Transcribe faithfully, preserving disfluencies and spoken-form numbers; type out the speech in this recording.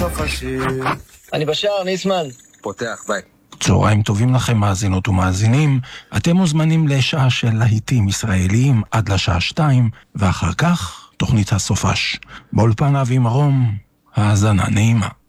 אני בשער, ניסמן. פותח, ביי. צהריים טובים לכם מאזינות ומאזינים. אתם מוזמנים לשעה של להיטים ישראליים עד לשעה שתיים, ואחר כך תוכנית הסופש. באולפן אבי מרום, האזנה נעימה.